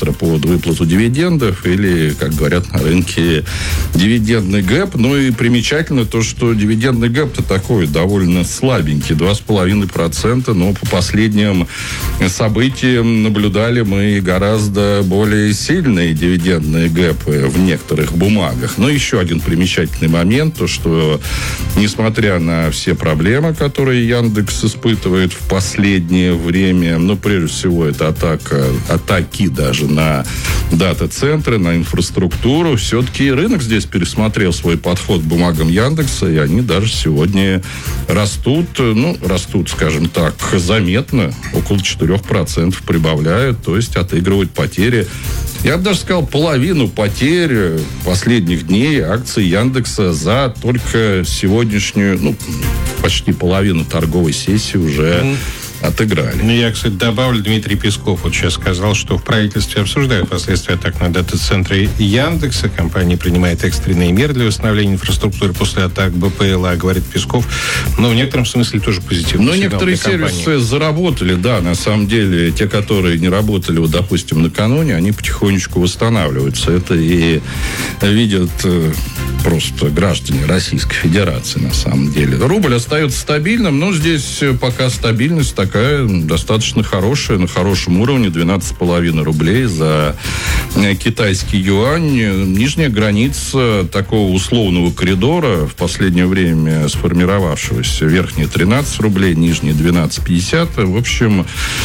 параметра под выплату дивидендов или, как говорят на рынке, дивидендный гэп. Ну и примечательно то, что дивидендный гэп-то такой довольно слабенький, 2,5%, но по последним событиям наблюдали мы гораздо более сильные дивидендные гэпы в некоторых бумагах. Но еще один примечательный момент, то что, несмотря на все проблемы, которые Яндекс испытывает в последнее время, ну, прежде всего, это атаки даже на дата-центры, на инфраструктуру, все-таки рынок здесь пересмотрел свой подход к бумагам Яндекса, и они даже сегодня растут, скажем так, заметно, около 4% прибавляют, то есть отыгрывают потери. Я бы даже сказал, половину потерь последних дней акций Яндекса за только сегодняшнюю, почти половину торговой сессии уже отыграли. Я, кстати, добавлю, Дмитрий Песков вот сейчас сказал, что в правительстве обсуждают последствия атак на дата-центры Яндекса. Компания принимает экстренные меры для восстановления инфраструктуры после атак БПЛА, говорит Песков. Но в некотором смысле тоже позитивно. Но некоторые сервисы заработали, да, на самом деле. Те, которые не работали, вот, допустим, накануне, они потихонечку восстанавливаются. Это и видят просто граждане Российской Федерации, на самом деле. Рубль остается стабильным, но здесь пока стабильность такая достаточно хорошая, на хорошем уровне, 12,5 рублей за китайский юань. Нижняя граница такого условного коридора в последнее время сформировавшегося. Верхняя 13 рублей, нижняя 12,50. В общем,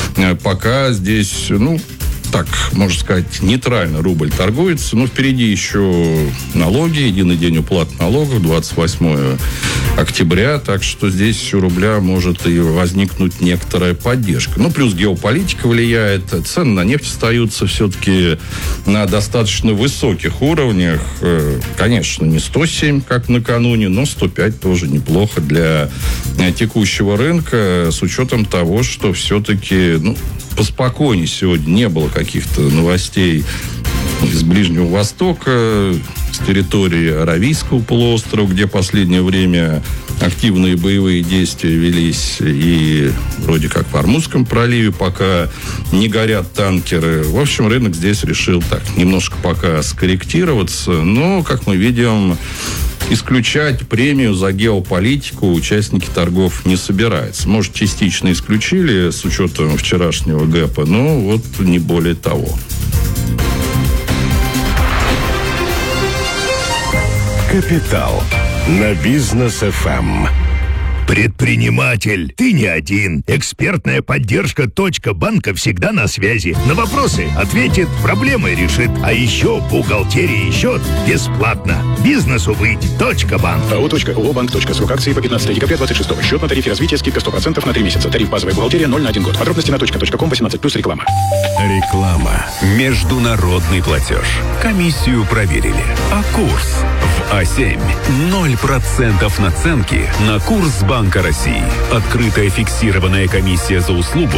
пока здесь, так, можно сказать, нейтрально рубль торгуется. Но впереди еще налоги, единый день уплаты налогов, 28 октября. Так что здесь у рубля может и возникнуть некоторая поддержка. Плюс геополитика влияет. Цены на нефть остаются все-таки на достаточно высоких уровнях. Конечно, не 107, как накануне, но 105 тоже неплохо для текущего рынка, с учетом того, что все-таки, поспокойнее сегодня не было каких-то новостей из Ближнего Востока, с территории Аравийского полуострова, где в последнее время активные боевые действия велись, и вроде как в Ормузском проливе пока не горят танкеры. В общем, рынок здесь решил так немножко пока скорректироваться, но, как мы видим, исключать премию за геополитику участники торгов не собираются. Может, частично исключили с учетом вчерашнего гэпа, но вот не более того. Капитал на Бизнес ФМ. Предприниматель, ты не один. Экспертная поддержка «Банка» всегда на связи. На вопросы ответит, проблемы решит. А еще бухгалтерия и счет бесплатно. Бизнесу быть. «Банк». АО «Банк». Срок акции по 15 декабря 26. Счет на тарифе развития, скидка 100% на 3 месяца. Тариф базовая бухгалтерия 0 на 1 год. Подробности на .ком 18+, реклама. Реклама. Международный платеж. Комиссию проверили. А курс в А7. 0% наценки на курс Банка России. Открытая фиксированная комиссия за услугу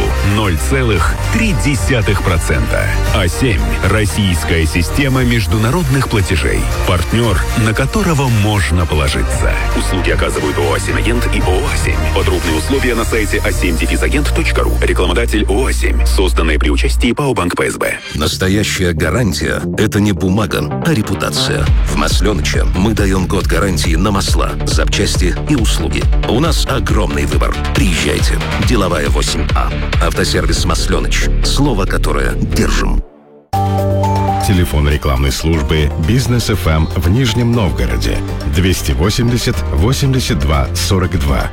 0,3%. А7. Российская система международных платежей. Партнер, на которого можно положиться. Услуги оказывают ООО «А7-агент» и ООО «А7». Подробные условия на сайте a7-agent.ru. Рекламодатель ООО «А7». Созданное при участии ПАО «Банк ПСБ». Настоящая гарантия – это не бумага, а репутация. В Масленыче мы даем год гарантии на масла, запчасти и услуги. У нас огромный выбор. Приезжайте. Деловая 8А. Автосервис Масленыч. Слово, которое держим. Телефон рекламной службы «Бизнес ФМ» в Нижнем Новгороде. 280 82 42.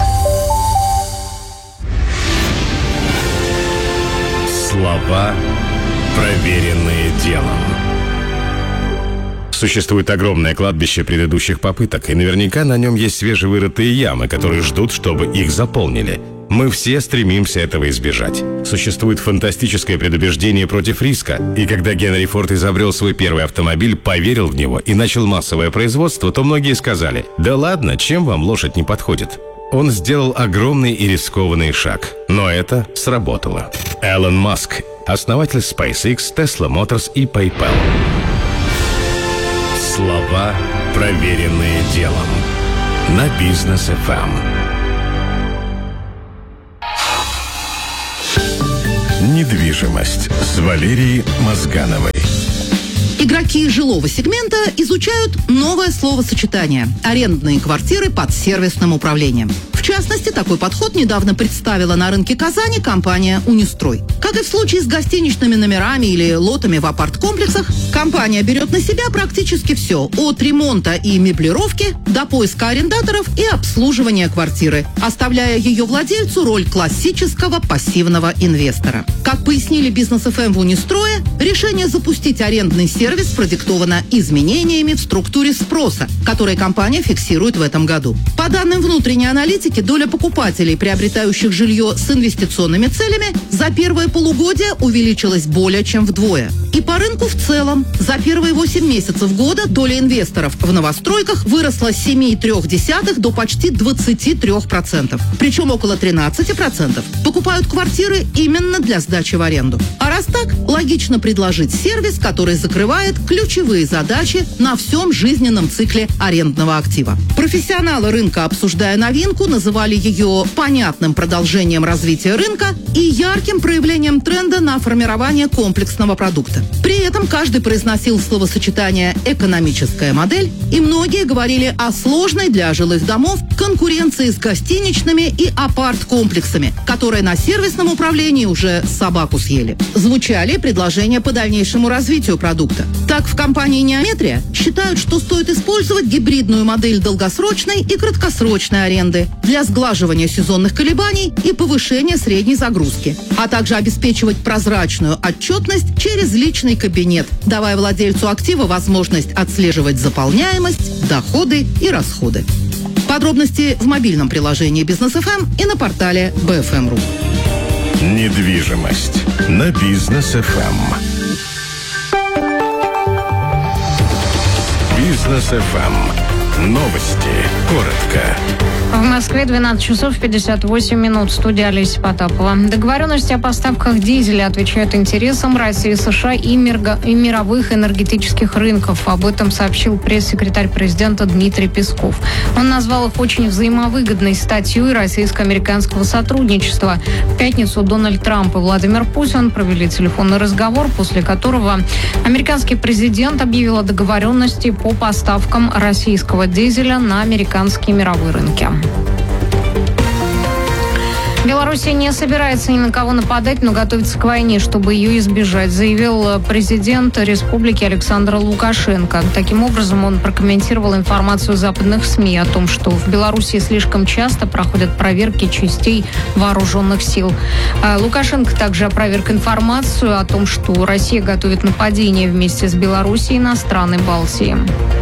Слова, проверенные делом. Существует огромное кладбище предыдущих попыток, и наверняка на нем есть свежевырытые ямы, которые ждут, чтобы их заполнили. Мы все стремимся этого избежать. Существует фантастическое предубеждение против риска, и когда Генри Форд изобрел свой первый автомобиль, поверил в него и начал массовое производство, то многие сказали: «Да ладно, чем вам лошадь не подходит?» Он сделал огромный и рискованный шаг, но это сработало. Элон Маск, основатель SpaceX, Tesla Motors и PayPal. Слова, проверенные делом. На Бизнес ФМ. Недвижимость с Валерией Мозгановой. Игроки жилого сегмента изучают новое словосочетание – арендные квартиры под сервисным управлением. В частности, такой подход недавно представила на рынке Казани компания «Унистрой». Как и в случае с гостиничными номерами или лотами в апарт-комплексах, компания берет на себя практически все – от ремонта и меблировки до поиска арендаторов и обслуживания квартиры, оставляя ее владельцу роль классического пассивного инвестора. Как пояснили Бизнес ФМ в «Унистрое», решение запустить арендный сервис продиктовано изменениями в структуре спроса, которые компания фиксирует в этом году. По данным внутренней аналитики, доля покупателей, приобретающих жилье с инвестиционными целями, за первое полугодие увеличилась более чем вдвое. И по рынку в целом за первые 8 месяцев года доля инвесторов в новостройках выросла с 7,3% до почти 23%. Причем около 13% покупают квартиры именно для сдачи в аренду. А раз так, логично предложить сервис, который закрывает ключевые задачи на всем жизненном цикле арендного актива. Профессионалы рынка, обсуждая новинку, называли ее понятным продолжением развития рынка и ярким проявлением тренда на формирование комплексного продукта. При этом каждый произносил словосочетание «экономическая модель», и многие говорили о сложной для жилых домов конкуренции с гостиничными и апарт-комплексами, которые на сервисном управлении уже собаку съели. Звучали предложения по дальнейшему развитию продукта. Так, в компании «Неометрия» считают, что стоит использовать гибридную модель долгосрочной и краткосрочной аренды для сглаживания сезонных колебаний и повышения средней загрузки, а также обеспечивать прозрачную отчетность через личный кабинет, давая владельцу актива возможность отслеживать заполняемость, доходы и расходы. Подробности в мобильном приложении Бизнес ФМ и на портале BFM.ru. Недвижимость на Бизнес ФМ. Бизнес ФМ. Новости. Коротко. В Москве 12 часов 58 минут. Студия Олеся Потапова. Договоренности о поставках дизеля отвечают интересам России, США и мировых энергетических рынков. Об этом сообщил пресс-секретарь президента Дмитрий Песков. Он назвал их очень взаимовыгодной статьей российско-американского сотрудничества. В пятницу Дональд Трамп и Владимир Путин провели телефонный разговор, после которого американский президент объявил о договоренности по поставкам российского дизеля на американские мировые рынки. Белоруссия не собирается ни на кого нападать, но готовится к войне, чтобы ее избежать, заявил президент республики Александр Лукашенко. Таким образом, он прокомментировал информацию западных СМИ о том, что в Белоруссии слишком часто проходят проверки частей вооруженных сил. Лукашенко также опроверг информацию о том, что Россия готовит нападение вместе с Белоруссией на страны Балтии.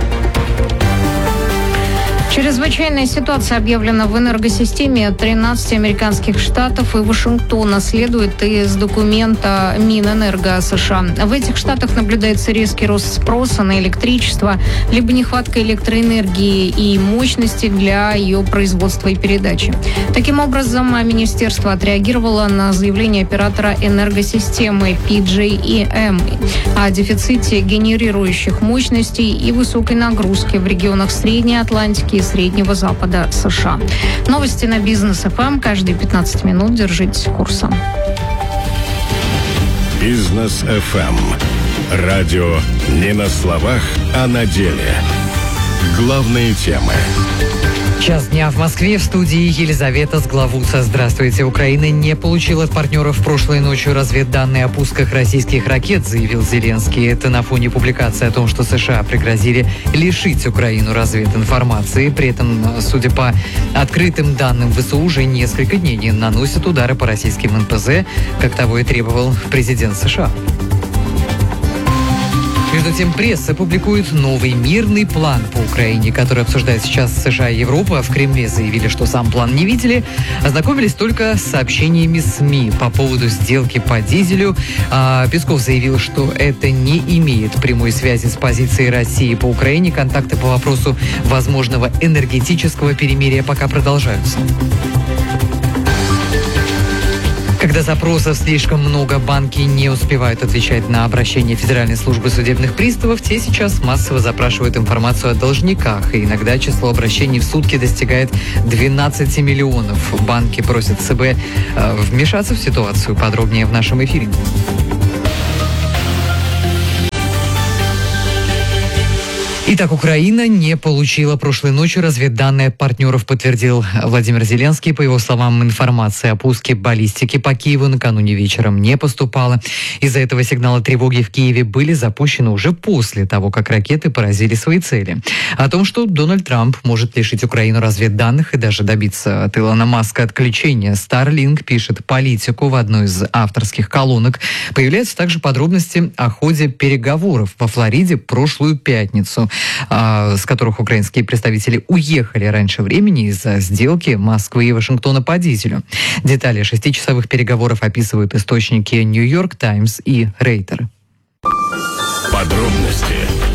Чрезвычайная ситуация объявлена в энергосистеме 13 американских штатов и Вашингтона, следует из документа Минэнерго США. В этих штатах наблюдается резкий рост спроса на электричество, либо нехватка электроэнергии и мощности для ее производства и передачи. Таким образом, министерство отреагировало на заявление оператора энергосистемы PJM о дефиците генерирующих мощностей и высокой нагрузки в регионах Средней Атлантики и Среднего Запада США. Новости на Бизнес ФМ каждые 15 минут. Держитесь курса. Бизнес ФМ. Радио не на словах, а на деле. Главные темы. Час дня в Москве. В студии Елизавета Сглавуца. Здравствуйте. Украина не получила от партнеров прошлой ночью разведданные о пусках российских ракет, заявил Зеленский. Это на фоне публикации о том, что США пригрозили лишить Украину развединформации. При этом, судя по открытым данным, ВСУ уже несколько дней не наносят удары по российским НПЗ, как того и требовал президент США. Между тем, пресса публикует новый мирный план по Украине, который обсуждает сейчас США и Европа. В Кремле заявили, что сам план не видели. Ознакомились только с сообщениями СМИ по поводу сделки по дизелю. Песков заявил, что это не имеет прямой связи с позицией России по Украине. Контакты по вопросу возможного энергетического перемирия пока продолжаются. Когда запросов слишком много, банки не успевают отвечать на обращения Федеральной службы судебных приставов. Те сейчас массово запрашивают информацию о должниках. И иногда число обращений в сутки достигает 12 миллионов. Банки просят ЦБ вмешаться в ситуацию. Подробнее в нашем эфире. Итак, Украина не получила прошлой ночью разведданные партнеров, подтвердил Владимир Зеленский. По его словам, информация о пуске баллистики по Киеву накануне вечером не поступала. Из-за этого сигналы тревоги в Киеве были запущены уже после того, как ракеты поразили свои цели. О том, что Дональд Трамп может лишить Украину разведданных и даже добиться от Илона Маска отключения Starlink, пишет Политику в одной из авторских колонок. Появляются также подробности о ходе переговоров во Флориде в прошлую пятницу, с которых украинские представители уехали раньше времени из-за сделки Москвы и Вашингтона по дизелю. Детали 6-часовых переговоров описывают источники New York Times и Рейтер. Подробности.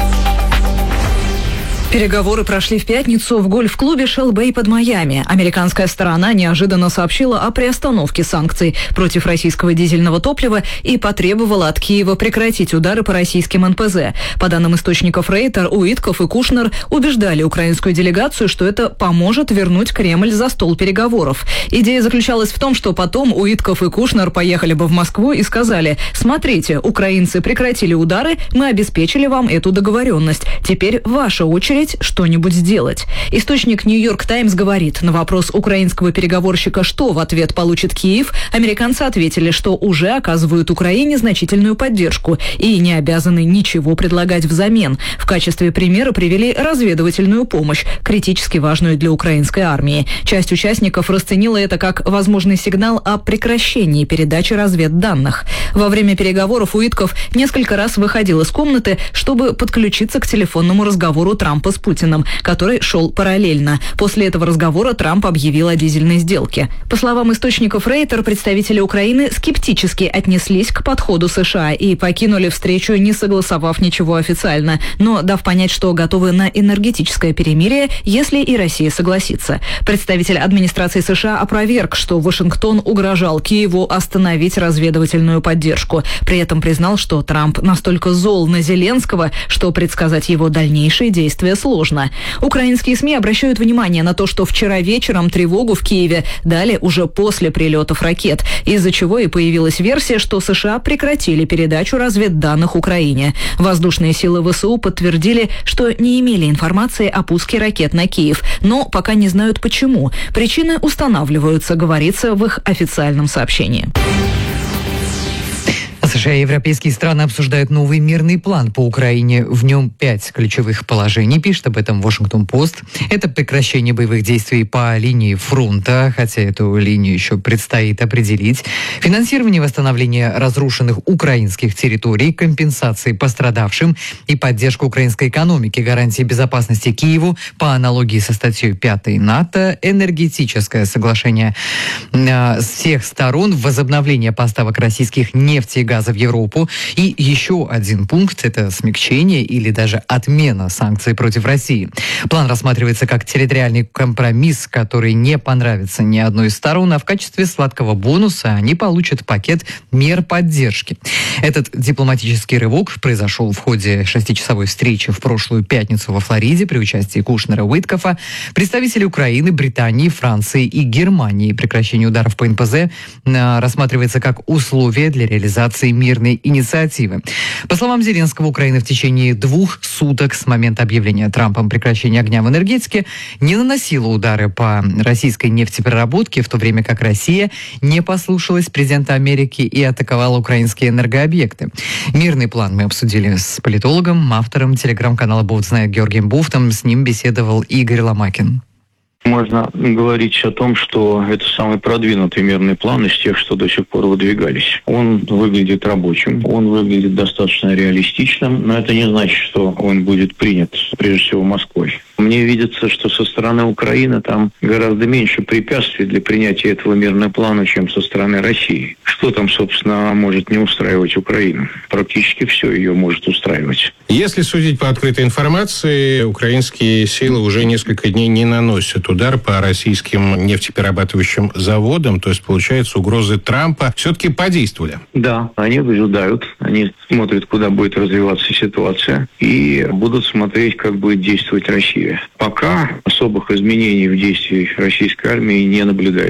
Переговоры прошли в пятницу в гольф-клубе Shell Bay под Майами. Американская сторона неожиданно сообщила о приостановке санкций против российского дизельного топлива и потребовала от Киева прекратить удары по российским НПЗ. По данным источников Рейтер, Уитков и Кушнер убеждали украинскую делегацию, что это поможет вернуть Кремль за стол переговоров. Идея заключалась в том, что потом Уитков и Кушнер поехали бы в Москву и сказали: «Смотрите, украинцы прекратили удары, мы обеспечили вам эту договоренность. Теперь ваша очередь что-нибудь сделать». Источник New York Times говорит, на вопрос украинского переговорщика, что в ответ получит Киев, американцы ответили, что уже оказывают Украине значительную поддержку и не обязаны ничего предлагать взамен. В качестве примера привели разведывательную помощь, критически важную для украинской армии. Часть участников расценила это как возможный сигнал о прекращении передачи разведданных. Во время переговоров Уитков несколько раз выходил из комнаты, чтобы подключиться к телефонному разговору Трампа с Путиным, который шел параллельно. После этого разговора Трамп объявил о дизельной сделке. По словам источников Рейтер, представители Украины скептически отнеслись к подходу США и покинули встречу, не согласовав ничего официально, но дав понять, что готовы на энергетическое перемирие, если и Россия согласится. Представитель администрации США опроверг, что Вашингтон угрожал Киеву остановить разведывательную поддержку. При этом признал, что Трамп настолько зол на Зеленского, что предсказать его дальнейшие действия сложно. Украинские СМИ обращают внимание на то, что вчера вечером тревогу в Киеве дали уже после прилетов ракет, из-за чего и появилась версия, что США прекратили передачу разведданных Украине. Воздушные силы ВСУ подтвердили, что не имели информации о пуске ракет на Киев, но пока не знают почему. Причины устанавливаются, говорится в их официальном сообщении. США и европейские страны обсуждают новый мирный план по Украине. В нем 5 ключевых положений, пишет об этом Вашингтон-Пост. Это прекращение боевых действий по линии фронта, хотя эту линию еще предстоит определить. Финансирование восстановления разрушенных украинских территорий, компенсации пострадавшим и поддержка украинской экономики, гарантии безопасности Киеву по аналогии со статьей 5 НАТО, энергетическое соглашение с всех сторон, возобновление поставок российских нефти и газа в Европу. И еще один пункт – это смягчение или даже отмена санкций против России. План рассматривается как территориальный компромисс, который не понравится ни одной из сторон, а в качестве сладкого бонуса они получат пакет мер поддержки. Этот дипломатический рывок произошел в ходе 6-часовой встречи в прошлую пятницу во Флориде при участии Кушнера и Уиткофа. Представители Украины, Британии, Франции и Германии. Прекращение ударов по НПЗ рассматривается как условие для реализации мирной инициативы. По словам Зеленского, Украина в течение 2 суток с момента объявления Трампом прекращения огня в энергетике не наносила удары по российской нефтепереработке, в то время как Россия не послушалась президента Америки и атаковала украинские энергообъекты. Мирный план мы обсудили с политологом, автором телеграм-канала «Бовт знает» Георгием Буфтом. С ним беседовал Игорь Ломакин. Можно говорить о том, что это самый продвинутый мирный план из тех, что до сих пор выдвигались. Он выглядит рабочим, он выглядит достаточно реалистичным, но это не значит, что он будет принят, прежде всего, Москвой. Мне видится, что со стороны Украины там гораздо меньше препятствий для принятия этого мирного плана, чем со стороны России. Что там, собственно, может не устраивать Украину? Практически все ее может устраивать. Если судить по открытой информации, украинские силы уже несколько дней не наносят удар по российским нефтеперерабатывающим заводам, то есть, получается, угрозы Трампа все-таки подействовали. Да, они выжидают, они смотрят, куда будет развиваться ситуация, и будут смотреть, как будет действовать Россия. Пока особых изменений в действии российской армии не наблюдается.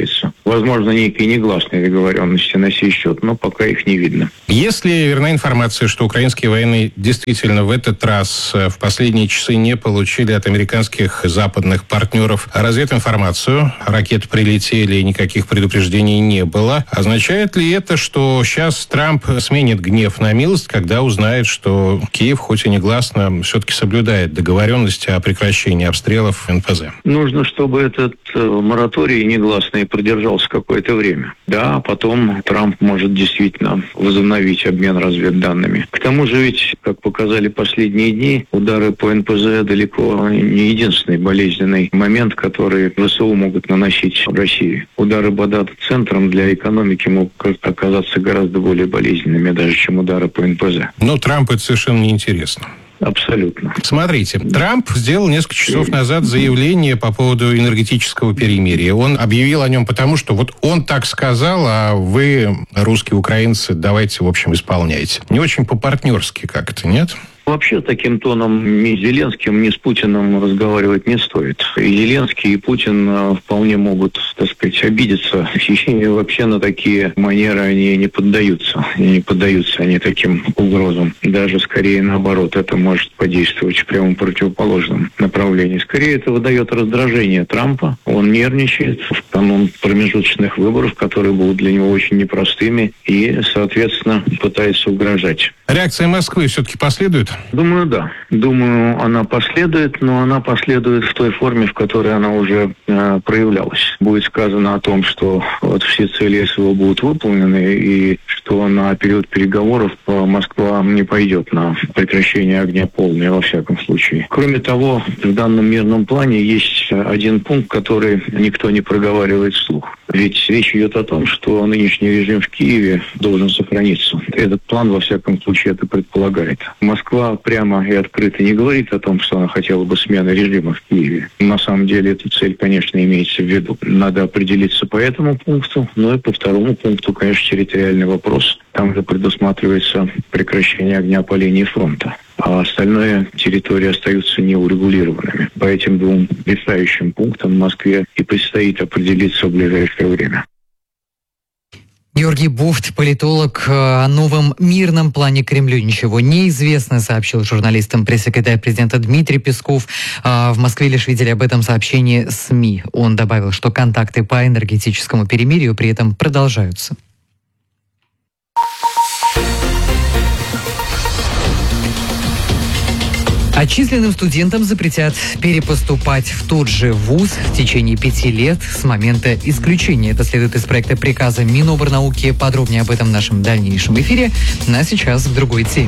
Возможно, некие негласные договоренности на сей счет, но пока их не видно. Если верна информация, что украинские военные действительно в этот раз в последние часы не получили от американских западных партнеров развединформацию, ракеты прилетели и никаких предупреждений не было, означает ли это, что сейчас Трамп сменит гнев на милость, когда узнает, что Киев, хоть и негласно, все-таки соблюдает договоренности о прекращении обстрелов НПЗ? Нужно, чтобы этот мораторий негласный продержался какое-то время. Да, потом Трамп может действительно возобновить обмен разведданными. К тому же ведь, как показали последние дни, удары по НПЗ далеко не единственный болезненный момент, который ВСУ могут наносить в России. Удары по дата-центрам для экономики могут оказаться гораздо более болезненными, даже чем удары по НПЗ. Но Трампу это совершенно неинтересно. Абсолютно. Смотрите, Трамп сделал несколько часов назад заявление по поводу энергетического перемирия. Он объявил о нем потому, что вот он так сказал, а вы, русские украинцы, давайте, в общем, исполняйте. Не очень по-партнерски как-то, нет? Вообще, таким тоном ни с Зеленским, ни с Путиным разговаривать не стоит. И Зеленский, и Путин вполне могут, так сказать, обидеться. И вообще на такие манеры они не поддаются. И не поддаются они таким угрозам. Даже скорее наоборот, это может подействовать в прямом противоположном направлении. Скорее это выдает раздражение Трампа. Он нервничает в канун промежуточных выборов, которые будут для него очень непростыми. И, соответственно, пытается угрожать. Реакция Москвы все-таки последует? Думаю, да. Думаю, она последует, но она последует в той форме, в которой она уже проявлялась. Будет сказано о том, что вот все цели СВО будут выполнены, и что на период переговоров Москва не пойдет на прекращение огня полное, во всяком случае. Кроме того, в данном мирном плане есть один пункт, который никто не проговаривает вслух. Ведь речь идет о том, что нынешний режим в Киеве должен сохраниться. Этот план, во всяком случае, это предполагает. Москва прямо и открыто не говорит о том, что она хотела бы смены режима в Киеве. На самом деле, эта цель, конечно, имеется в виду. Надо определиться по этому пункту, но и по второму пункту, конечно, территориальный вопрос. Там же предусматривается прекращение огня по линии фронта. А остальные территории остаются неурегулированными. По этим двум решающим пунктам Москве и предстоит определиться в ближайшее время. Георгий Буфт, политолог, о новом мирном плане Кремлю ничего не известно, сообщил журналистам пресс-секретарь президента Дмитрий Песков. В Москве лишь видели об этом сообщение СМИ. Он добавил, что контакты по энергетическому перемирию при этом продолжаются. Отчисленным студентам запретят перепоступать в тот же вуз в течение 5 лет с момента исключения. Это следует из проекта приказа Минобрнауки. Подробнее об этом в нашем дальнейшем эфире. А сейчас к другой теме.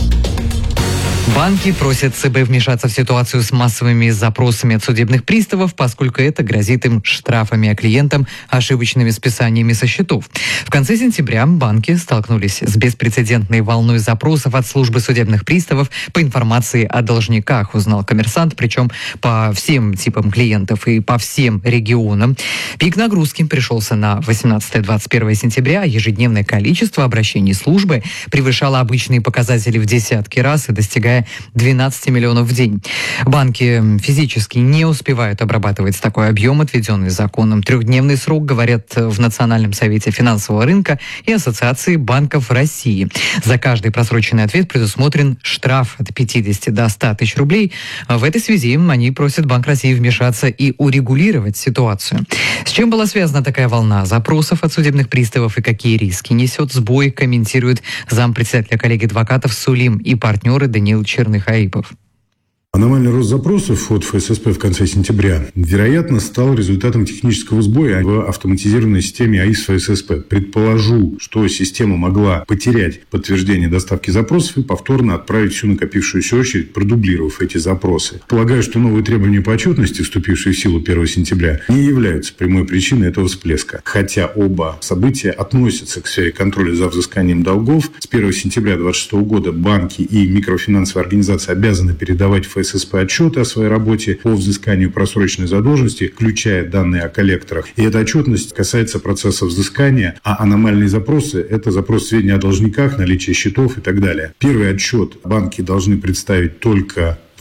Банки просят ЦБ вмешаться в ситуацию с массовыми запросами от судебных приставов, поскольку это грозит им штрафами, а клиентам ошибочными списаниями со счетов. В конце сентября банки столкнулись с беспрецедентной волной запросов от службы судебных приставов по информации о должниках, узнал «Коммерсант», причем по всем типам клиентов и по всем регионам. Пик нагрузки пришелся на 18-21 сентября. Ежедневное количество обращений службы превышало обычные показатели в десятки раз и достигая 12 миллионов в день. Банки физически не успевают обрабатывать такой объем, отведенный законом. 3-дневный срок, говорят в Национальном совете финансового рынка и Ассоциации банков России. За каждый просроченный ответ предусмотрен штраф от 50 до 100 тысяч рублей. В этой связи они просят Банк России вмешаться и урегулировать ситуацию. С чем была связана такая волна запросов от судебных приставов и какие риски несет сбой, комментирует зампредседателя коллегии адвокатов Сулим и партнеры Даниил Черных-Аипов. Аномальный рост запросов от ФССП в конце сентября, вероятно, стал результатом технического сбоя в автоматизированной системе АИС ФССП. Предположу, что система могла потерять подтверждение доставки запросов и повторно отправить всю накопившуюся очередь, продублировав эти запросы. Полагаю, что новые требования по отчетности, вступившие в силу 1 сентября, не являются прямой причиной этого всплеска. Хотя оба события относятся к сфере контроля за взысканием долгов. С 1 сентября 2026 года банки и микрофинансовые организации обязаны передавать в ФССП отчеты о своей работе по взысканию просроченной задолженности, включая данные о коллекторах. И эта отчетность касается процесса взыскания, а аномальные запросы – это запрос сведений о должниках, наличие счетов и так далее. Первый отчет банки должны представить только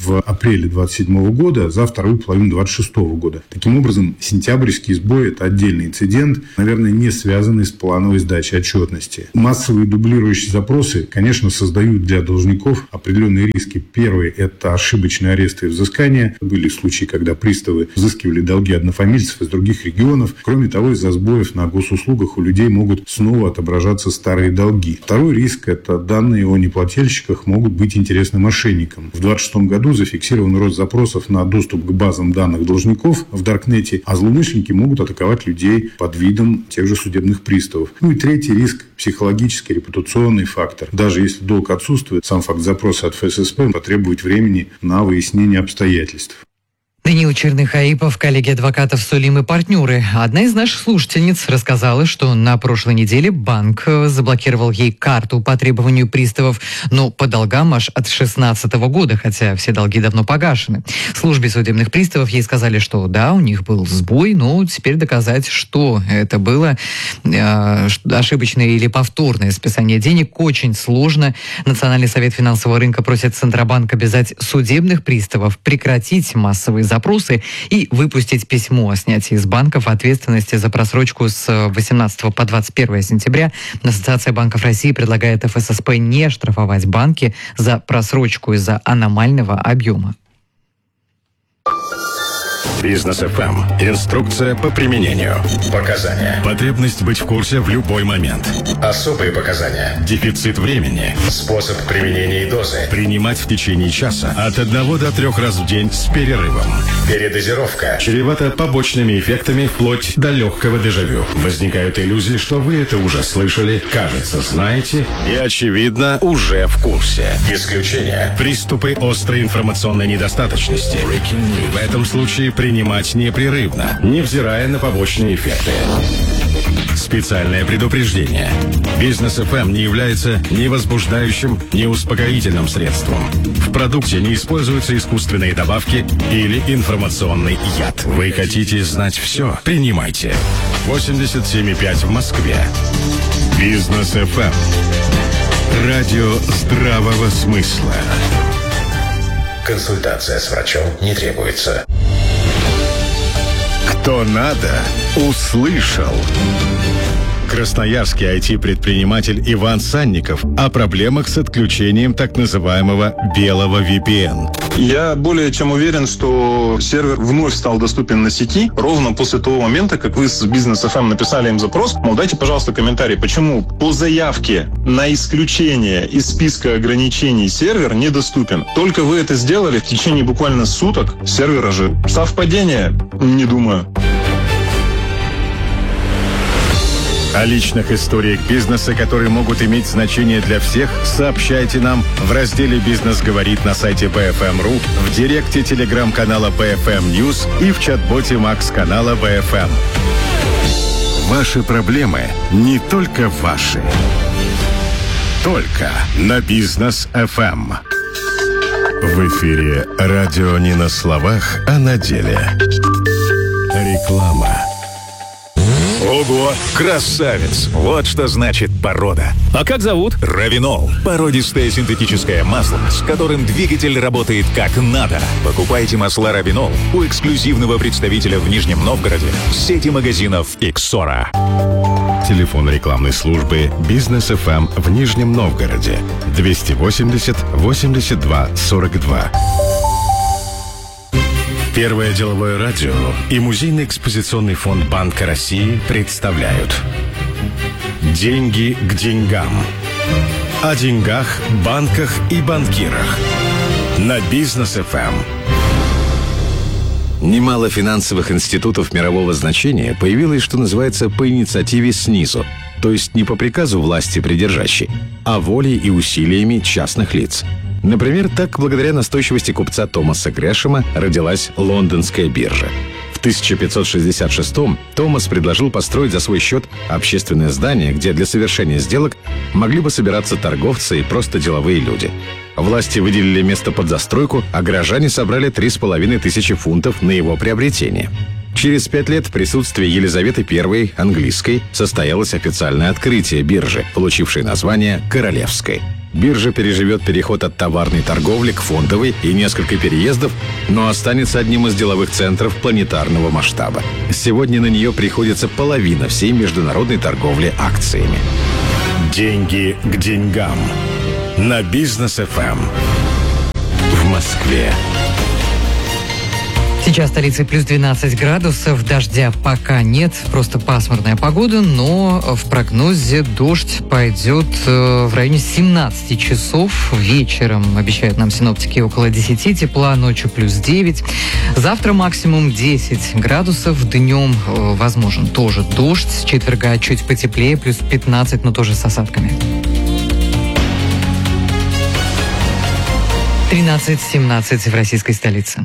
в апреле 27 года за вторую половину 26 года. Таким образом, сентябрьский сбой – это отдельный инцидент, наверное, не связанный с плановой сдачей отчетности. Массовые дублирующие запросы, конечно, создают для должников определенные риски. Первый – это ошибочные аресты и взыскания. Были случаи, когда приставы взыскивали долги однофамильцев из других регионов. Кроме того, из-за сбоев на госуслугах у людей могут снова отображаться старые долги. Второй риск – это данные о неплательщиках могут быть интересны мошенникам. В 26 году зафиксирован рост запросов на доступ к базам данных должников в Даркнете, а злоумышленники могут атаковать людей под видом тех же судебных приставов. И третий риск – психологический, репутационный фактор. Даже если долг отсутствует, сам факт запроса от ФССП потребует времени на выяснение обстоятельств. Даниил Черных-Аипов, коллеги адвокатов Сулим и партнеры. Одна из наших слушательниц рассказала, что на прошлой неделе банк заблокировал ей карту по требованию приставов, но по долгам аж от 2016 года, хотя все долги давно погашены. В службе судебных приставов ей сказали, что да, у них был сбой, но теперь доказать, что это было ошибочное или повторное списание денег, очень сложно. Национальный совет финансового рынка просит Центробанк обязать судебных приставов прекратить массовые запросы и выпустить письмо о снятии из банков ответственности за просрочку с 18 по 21 сентября. Ассоциация банков России предлагает ФССП не штрафовать банки за просрочку из-за аномального объема. Бизнес ФМ. Инструкция по применению. Показания. Потребность быть в курсе в любой момент. Особые показания. Дефицит времени. Способ применения и дозы. Принимать в течение часа от 1 до 3 раз в день с перерывом. Передозировка. Чревата побочными эффектами вплоть до легкого дежавю. Возникают иллюзии, что вы это уже слышали, кажется, знаете и, очевидно, уже в курсе. Исключение. Приступы острой информационной недостаточности. В этом случае принимать непрерывно, невзирая на побочные эффекты. Специальное предупреждение. Бизнес ФМ не является ни возбуждающим, ни успокоительным средством. В продукте не используются искусственные добавки или информационный яд. Вы хотите знать все? Принимайте. 87,5 в Москве. Бизнес ФМ. Радио здравого смысла. Консультация с врачом не требуется. Кто надо, услышал. Красноярский IT-предприниматель Иван Санников о проблемах с отключением так называемого белого VPN. Я более чем уверен, что сервер вновь стал доступен на сети ровно после того момента, как вы с Бизнес FM написали им запрос. Мол, дайте, пожалуйста, комментарий, почему по заявке на исключение из списка ограничений сервер недоступен. Только вы это сделали в течение буквально суток, сервер ожил. Совпадение? Не думаю. О личных историях бизнеса, которые могут иметь значение для всех, сообщайте нам в разделе «Бизнес говорит» на сайте BFM.ru, в директе телеграм-канала BFM News и в чат-боте Макс-канала BFM. Ваши проблемы не только ваши. Только на Бизнес FM. В эфире радио не на словах, а на деле. Реклама. Ого, красавец! Вот что значит порода. А как зовут? Равинол. Породистое синтетическое масло, с которым двигатель работает как надо. Покупайте масла Равинол у эксклюзивного представителя в Нижнем Новгороде сети магазинов «Иксора». Телефон рекламной службы «Бизнес ФМ» в Нижнем Новгороде 280 82 42. Первое деловое радио и Музейный экспозиционный фонд Банка России представляют «Деньги к деньгам». О деньгах, банках и банкирах. На Бизнес ФМ. Немало финансовых институтов мирового значения появилось, что называется, по инициативе снизу, то есть не по приказу власти придержащей, а волей и усилиями частных лиц. Например, так, благодаря настойчивости купца Томаса Грэшема родилась лондонская биржа. В 1566-м Томас предложил построить за свой счет общественное здание, где для совершения сделок могли бы собираться торговцы и просто деловые люди. Власти выделили место под застройку, а горожане собрали 3500 фунтов на его приобретение. Через 5 лет в присутствии Елизаветы I, английской, состоялось официальное открытие биржи, получившей название «Королевской». Биржа переживет переход от товарной торговли к фондовой и несколько переездов, но останется одним из деловых центров планетарного масштаба. Сегодня на нее приходится половина всей международной торговли акциями. Деньги к деньгам. На Бизнес ФМ. В Москве. Сейчас в столице плюс 12 градусов, дождя пока нет, просто пасмурная погода, но в прогнозе дождь пойдет в районе 17 часов вечером, обещают нам синоптики, около 10 тепла, ночью плюс 9. Завтра максимум 10 градусов, днем возможен тоже дождь, с четверга чуть потеплее, плюс 15, но тоже с осадками. 13-17 в российской столице.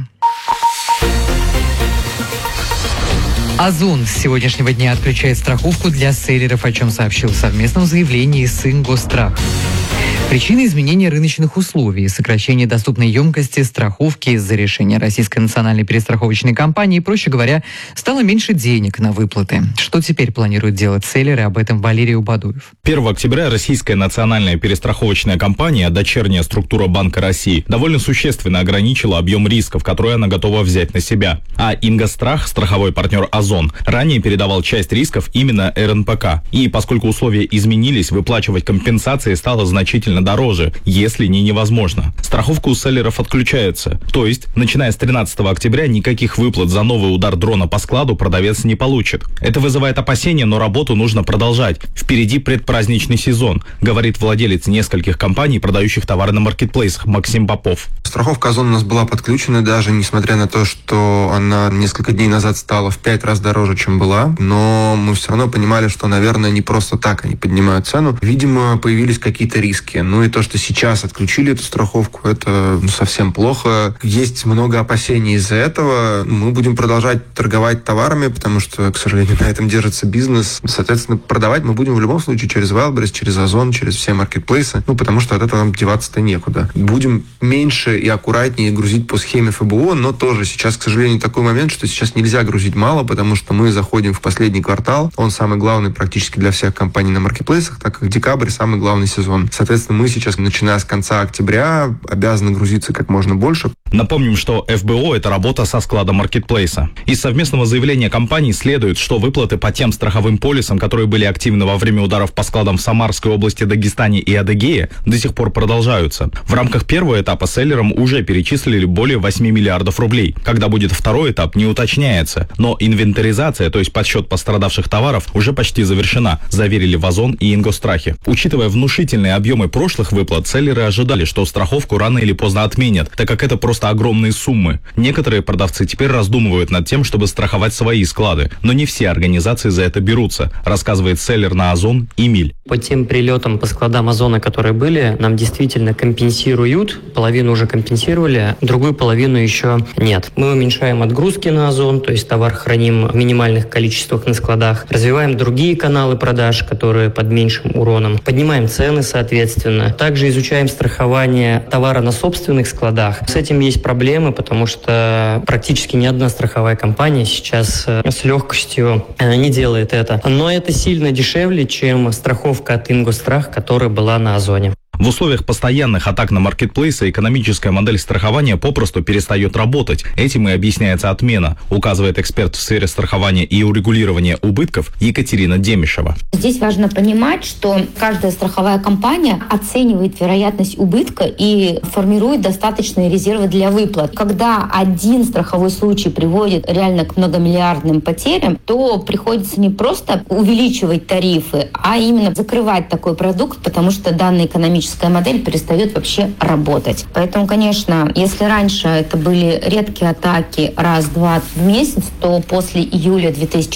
Озон с сегодняшнего дня отключает страховку для селлеров, о чем сообщил в совместном заявлении с Ингосстрах. Причина изменения рыночных условий, сокращение доступной емкости страховки из-за решения Российской национальной перестраховочной компании, проще говоря, стало меньше денег на выплаты. Что теперь планируют делать селлеры, об этом Валерий Убадуев. 1 октября Российская национальная перестраховочная компания, дочерняя структура Банка России, довольно существенно ограничила объем рисков, которые она готова взять на себя. А Ингосстрах, страховой партнер Озон, ранее передавал часть рисков именно РНПК. И поскольку условия изменились, выплачивать компенсации стало значительно дороже, если не невозможно. Страховка у селлеров отключается. То есть, начиная с 13 октября, никаких выплат за новый удар дрона по складу продавец не получит. Это вызывает опасения, но работу нужно продолжать. Впереди предпраздничный сезон, говорит владелец нескольких компаний, продающих товары на маркетплейсах, Максим Попов. Страховка Озон у нас была подключена, даже несмотря на то, что она несколько дней назад стала в 5 раз дороже, чем была. Но мы все равно понимали, что, наверное, не просто так они поднимают цену. Видимо, появились какие-то риски. Ну и то, что сейчас отключили эту страховку, это совсем плохо. Есть много опасений из-за этого. Мы будем продолжать торговать товарами, потому что, к сожалению, на этом держится бизнес. Соответственно, продавать мы будем в любом случае через Wildberries, через Озон, через все маркетплейсы. Потому что от этого нам деваться-то некуда. Будем меньше и аккуратнее грузить по схеме ФБО, но тоже сейчас, к сожалению, такой момент, что сейчас нельзя грузить мало, потому что мы заходим в последний квартал. Он самый главный практически для всех компаний на маркетплейсах, так как декабрь самый главный сезон. Соответственно, мы сейчас, начиная с конца октября, обязаны грузиться как можно больше. Напомним, что ФБО – это работа со склада маркетплейса. Из совместного заявления компаний следует, что выплаты по тем страховым полисам, которые были активны во время ударов по складам в Самарской области, Дагестане и Адыгее, до сих пор продолжаются. В рамках первого этапа селлерам уже перечислили более 8 миллиардов рублей. Когда будет второй этап, не уточняется. Но инвентаризация, то есть подсчет пострадавших товаров, уже почти завершена, заверили в Озон и Ингосстрахе. Учитывая внушительные объемы прошлых выплат, селлеры ожидали, что страховку рано или поздно отменят, так как это просто огромные суммы. Некоторые продавцы теперь раздумывают над тем, чтобы страховать свои склады, но не все организации за это берутся, рассказывает селлер на Озон Эмиль. По тем прилетам по складам Озона, которые были, нам действительно компенсируют, половину уже компенсировали, другую половину еще нет. Мы уменьшаем отгрузки на Озон, то есть товар храним в минимальных количествах на складах, развиваем другие каналы продаж, которые под меньшим уроном, поднимаем цены, соответственно. Также изучаем страхование товара на собственных складах. С этим есть проблемы, потому что практически ни одна страховая компания сейчас с легкостью не делает это. Но это сильно дешевле, чем страховка от Ингосстрах, которая была на Озоне. В условиях постоянных атак на маркетплейсы экономическая модель страхования попросту перестает работать. Этим и объясняется отмена, указывает эксперт в сфере страхования и урегулирования убытков Екатерина Демишева. Здесь важно понимать, что каждая страховая компания оценивает вероятность убытка и формирует достаточные резервы для выплат. Когда один страховой случай приводит реально к многомиллиардным потерям, то приходится не просто увеличивать тарифы, а именно закрывать такой продукт, потому что данная экономическая модель перестает вообще работать. Поэтому, конечно, если раньше это были редкие атаки раз-два в месяц, то после июля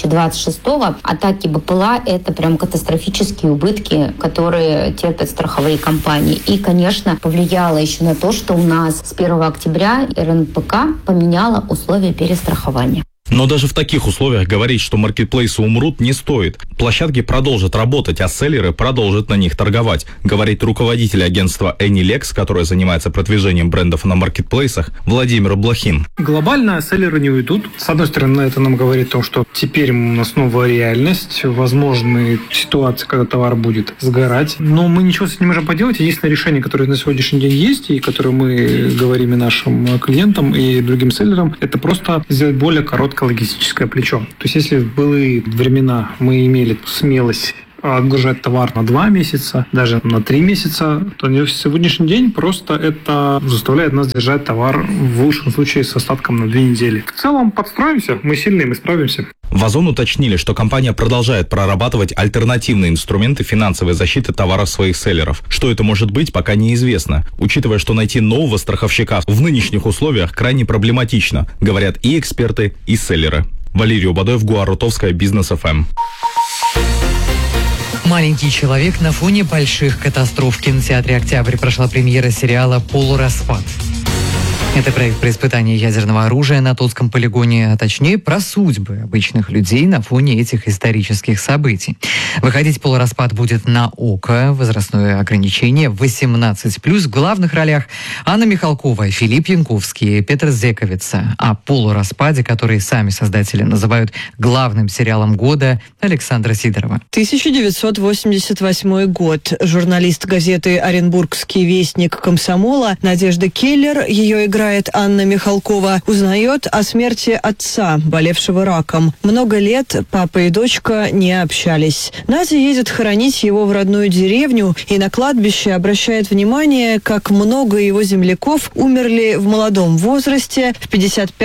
2026-го атаки БПЛА — это прям катастрофические убытки, которые терпят страховые компании. И, конечно, повлияло еще на то, что у нас с 1 октября РНПК поменяла условия перестрахования. Но даже в таких условиях говорить, что маркетплейсы умрут, не стоит. Площадки продолжат работать, а селлеры продолжат на них торговать, говорит руководитель агентства AnyLex, которое занимается продвижением брендов на маркетплейсах, Владимир Блохин. Глобально селлеры не уйдут. С одной стороны, это нам говорит о том, что теперь у нас новая реальность, возможны ситуации, когда товар будет сгорать. Но мы ничего с этим не можем поделать. Единственное решение, которое на сегодняшний день есть, и которое мы говорим и нашим клиентам, и другим селлерам, это просто сделать более короткое логистическое плечо. То есть, если в былые времена мы имели смелость отгружать товар на 2 месяца, даже на 3 месяца, то в сегодняшний день просто это заставляет нас держать товар в лучшем случае с остатком на 2 недели. В целом подстроимся, мы сильные, мы справимся. В Озон уточнили, что компания продолжает прорабатывать альтернативные инструменты финансовой защиты товаров своих селлеров. Что это может быть, пока неизвестно, учитывая, что найти нового страховщика в нынешних условиях крайне проблематично, говорят и эксперты, и селлеры. Валерий Убадоев, Гуа Рутовская, Бизнес ФМ. «Маленький человек» на фоне больших катастроф. В кинотеатре «Октябрь» прошла премьера сериала «Полураспад». Это проект про испытание ядерного оружия на Тотском полигоне, а точнее про судьбы обычных людей на фоне этих исторических событий. Выходить «Полураспад» будет на ОКО, возрастное ограничение 18+. В главных ролях Анна Михалкова, Филипп Янковский, Петр Зековица. О «Полураспаде», который сами создатели называют главным сериалом года, Александра Сидорова. 1988 год. Журналист газеты «Оренбургский вестник Комсомола» Надежда Келлер, ее играет Анна Михалкова, узнает о смерти отца, болевшего раком. Много лет папа и дочка не общались. Надя едет хоронить его в родную деревню и на кладбище обращает внимание, как много его земляков умерли в молодом возрасте в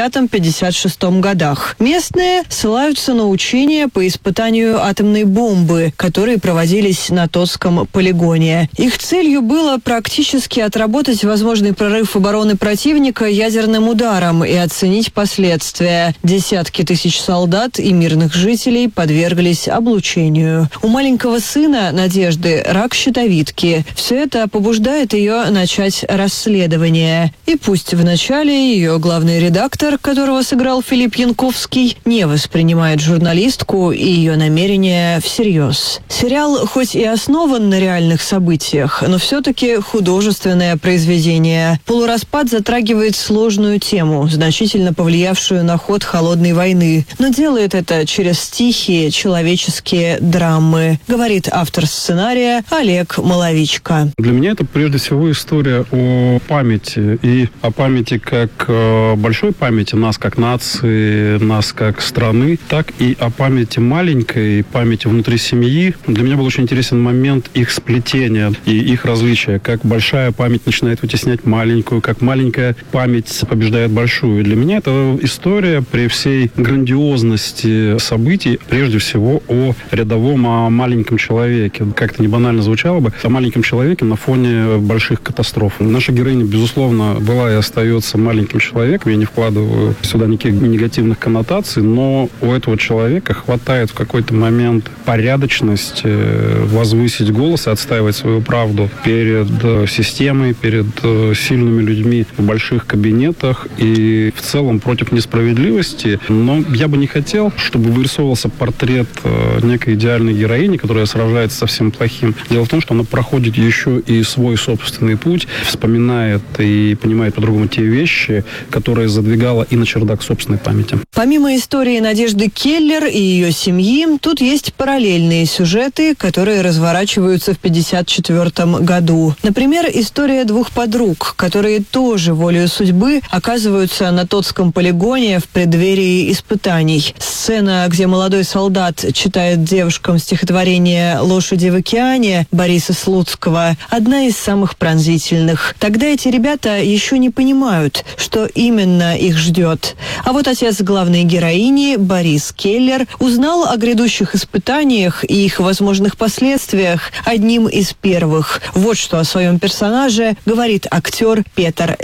55-56 годах. Местные ссылаются на учения по испытанию атомной бомбы, которые проводились на Тотском полигоне. Их целью было практически отработать возможный прорыв обороны противника ядерным ударом и оценить последствия. Десятки тысяч солдат и мирных жителей подверглись облучению. У маленького сына Надежды рак щитовидки. Все это побуждает ее начать расследование. И пусть вначале ее главный редактор, которого сыграл Филипп Янковский, не воспринимает журналистку и ее намерения всерьез. Сериал хоть и основан на реальных событиях, но все-таки художественное произведение. «Полураспад» затрагивает сложную тему, значительно повлиявшую на ход холодной войны, но делает это через тихие человеческие драмы, говорит автор сценария Олег Маловичко. Для меня это прежде всего история о памяти, и о памяти как большой памяти нас как нации, нас как страны, так и о памяти маленькой, памяти внутри семьи. Для меня был очень интересен момент их сплетения и их различия, как большая память начинает вытеснять маленькую, как маленькая память побеждает большую. Для меня это история при всей грандиозности событий, прежде всего о рядовом, о маленьком человеке. Как-то не банально звучало бы, о маленьком человеке на фоне больших катастроф. Наша героиня, безусловно, была и остается маленьким человеком. Я не вкладываю сюда никаких негативных коннотаций, но у этого человека хватает в какой-то момент порядочности возвысить голос и отстаивать свою правду перед системой, перед сильными людьми в больших кабинетах и в целом против несправедливости. Но я бы не хотел, чтобы вырисовывался портрет некой идеальной героини, которая сражается со всем плохим. Дело в том, что она проходит еще и свой собственный путь, вспоминает и понимает по-другому те вещи, которые задвигала и на чердак собственной памяти. Помимо истории Надежды Келлер и ее семьи, тут есть параллельные сюжеты, которые разворачиваются в 1954 году. Например, история двух подруг, которые тоже волею судьбы оказываются на Тотском полигоне в преддверии испытаний. Сцена, где молодой солдат читает девушкам стихотворение «Лошади в океане» Бориса Слуцкого, одна из самых пронзительных. Тогда эти ребята еще не понимают, что именно их ждет. А вот отец главной героини, Борис Келлер, узнал о грядущих испытаниях и их возможных последствиях одним из первых. Вот что о своем персонаже говорит актер Петр Зековец.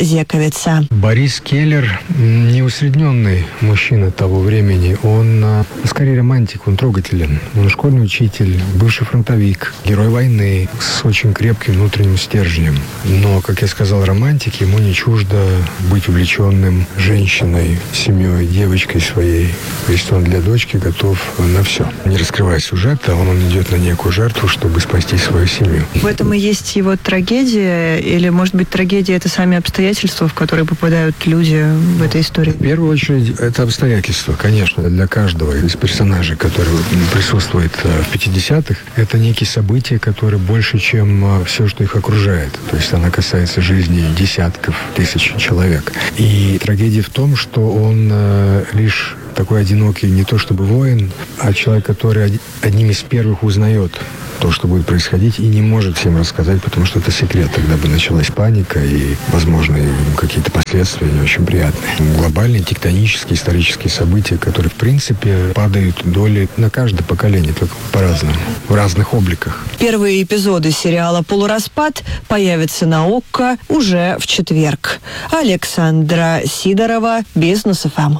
готовится. Борис Келлер не усредненный мужчина того времени. Он скорее романтик, он трогателен. Он школьный учитель, бывший фронтовик, герой войны с очень крепким внутренним стержнем. Но, как я сказал, романтик, ему не чуждо быть увлеченным женщиной, семьей, девочкой своей. То есть он для дочки готов на все. Не раскрывая сюжета, он идет на некую жертву, чтобы спасти свою семью. В этом и есть его трагедия? Или, может быть, трагедия – это сами обстоятельства, в которые попадают люди в этой истории? В первую очередь, это обстоятельства, конечно. Для каждого из персонажей, который присутствует в 50-х, это некие события, которые больше, чем все, что их окружает. То есть она касается жизни десятков тысяч человек. И трагедия в том, что он лишь такой одинокий, не то чтобы воин, а человек, который одним из первых узнает то, что будет происходить, и не может всем рассказать, потому что это секрет. Тогда бы началась паника и, возможно, какие-то последствия не очень приятные. Глобальные, тектонические, исторические события, которые, в принципе, падают долей на каждое поколение, только по-разному, в разных обликах. Первые эпизоды сериала «Полураспад» появятся на ОККО уже в четверг. Александра Сидорова, Бизнес ФМ.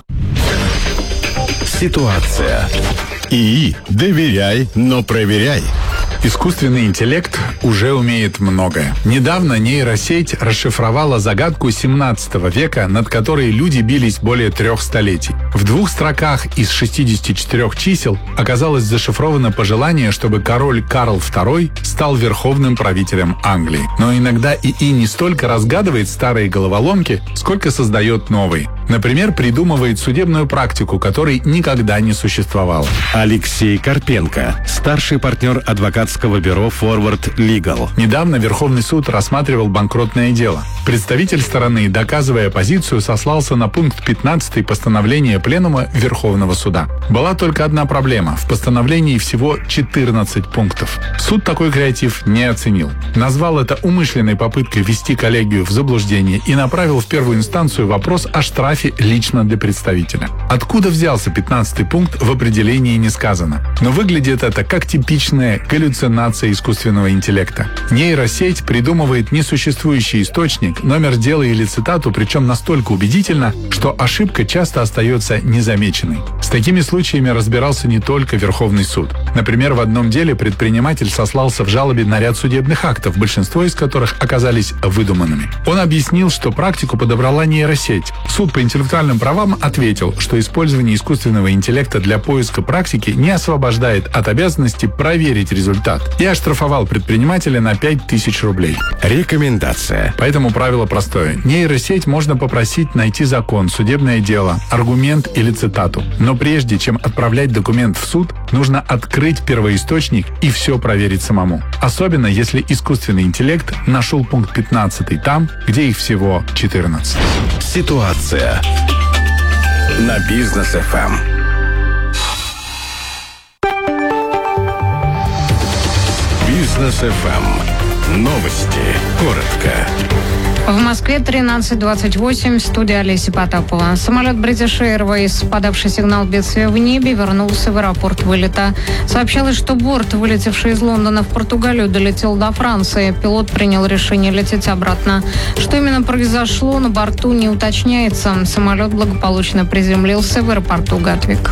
Ситуация. ИИ. Доверяй, но проверяй. Искусственный интеллект уже умеет многое. Недавно нейросеть расшифровала загадку 17 века, над которой люди бились более 3 столетий. В 2 строках из 64 чисел оказалось зашифровано пожелание, чтобы король Карл II стал верховным правителем Англии. Но иногда ИИ не столько разгадывает старые головоломки, сколько создает новые. Например, придумывает судебную практику, которой никогда не существовало. Алексей Карпенко, старший партнер адвокатского бюро Forward Legal. Недавно Верховный суд рассматривал банкротное дело. Представитель стороны, доказывая позицию, сослался на пункт 15 постановления Пленума Верховного суда. Была только одна проблема. В постановлении всего 14 пунктов. Суд такой креатив не оценил. Назвал это умышленной попыткой ввести коллегию в заблуждение и направил в первую инстанцию вопрос о штрафе лично для представителя. Откуда взялся 15 пункт, в определении не сказано. Но выглядит это как типичная галлюцинация искусственного интеллекта. Нейросеть придумывает несуществующий источник, номер дела или цитату, причем настолько убедительно, что ошибка часто остается незамеченной. С такими случаями разбирался не только Верховный суд. Например, в одном деле предприниматель сослался в жалобе на ряд судебных актов, большинство из которых оказались выдуманными. Он объяснил, что практику подобрала нейросеть. Суд по интеллектуальным правам ответил, что использование искусственного интеллекта для поиска практики не освобождает от обязанности проверить результат и оштрафовал предпринимателя на 5000 рублей. Рекомендация. Поэтому правило простое. Нейросеть можно попросить найти закон, судебное дело, аргумент или цитату. Но прежде чем отправлять документ в суд, нужно открыть первоисточник и все проверить самому. Особенно, если искусственный интеллект нашел пункт 15 там, где их всего 14. Ситуация на Бизнес ФМ. Бизнес ФМ. Новости. Коротко. В Москве 13:28, студия Олеся Потапова. Самолет British Airways, подавший сигнал бедствия в небе, вернулся в аэропорт вылета. Сообщалось, что борт, вылетевший из Лондона в Португалию, долетел до Франции. Пилот принял решение лететь обратно. Что именно произошло, на борту не уточняется. Самолет благополучно приземлился в аэропорту Гатвик.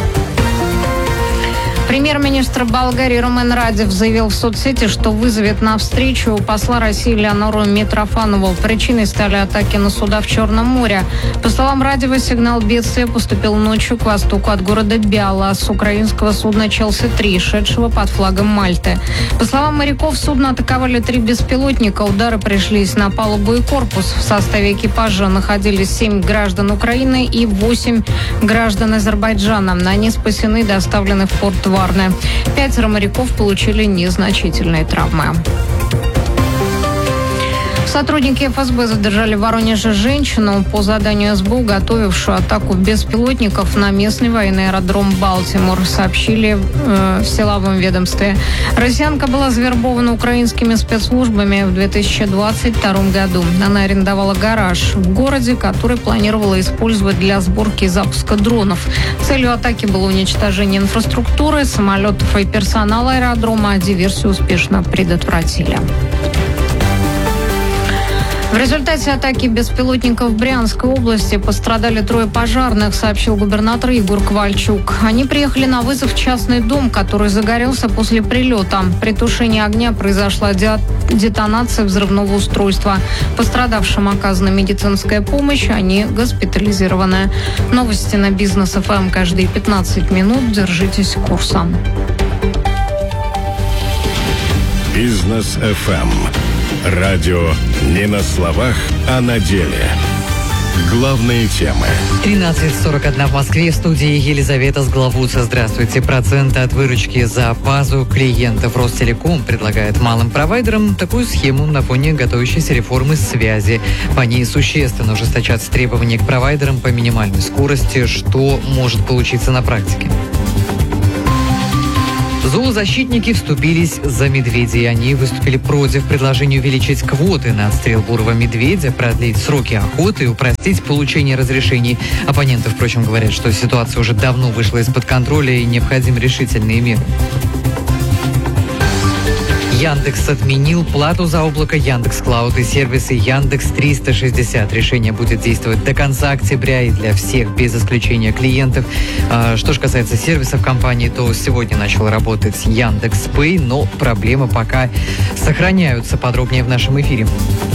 Премьер-министр Болгарии Румен Радев заявил в соцсети, что вызовет на встречу посла России Леонору Митрофанову. Причиной стали атаки на суда в Черном море. По словам Радева, сигнал бедствия поступил ночью к востоку от города Бяла с украинского судна «Челси-3», шедшего под флагом Мальты. По словам моряков, судно атаковали 3 беспилотника. Удары пришлись на палубу и корпус. В составе экипажа находились 7 граждан Украины и 8 граждан Азербайджана. Они спасены и доставлены в порт Варны. 5 моряков получили незначительные травмы. Сотрудники ФСБ задержали в Воронеже женщину по заданию СБУ, готовившую атаку беспилотников на местный военный аэродром Балтимор, сообщили в силовом ведомстве. Россиянка была завербована украинскими спецслужбами в 2022 году. Она арендовала гараж в городе, который планировала использовать для сборки и запуска дронов. Целью атаки было уничтожение инфраструктуры, самолетов и персонала аэродрома. Диверсию успешно предотвратили. В результате атаки беспилотников в Брянской области пострадали 3 пожарных, сообщил губернатор Егор Ковальчук. Они приехали на вызов в частный дом, который загорелся после прилета. При тушении огня произошла детонация взрывного устройства. Пострадавшим оказана медицинская помощь, они госпитализированы. Новости на Бизнес ФМ каждые 15 минут. Держитесь курса. Бизнес ФМ. Радио не на словах, а на деле. Главные темы. 13:41 в Москве. В студии Елизавета Сглавуца. Здравствуйте. Проценты от выручки за базу клиентов Ростелеком предлагает малым провайдерам такую схему на фоне готовящейся реформы связи. По ней существенно ужесточатся требования к провайдерам по минимальной скорости. Что может получиться на практике? Зоозащитники вступились за медведей. Они выступили против предложения увеличить квоты на отстрел бурого медведя, продлить сроки охоты и упростить получение разрешений. Оппоненты, впрочем, говорят, что ситуация уже давно вышла из-под контроля и необходимы решительные меры. Яндекс отменил плату за облако Яндекс.Клауд и сервисы Яндекс 360. Решение будет действовать до конца октября и для всех, без исключения клиентов. Что же касается сервисов компании, то сегодня начал работать Яндекс.Пэй, но проблемы пока сохраняются. Подробнее в нашем эфире.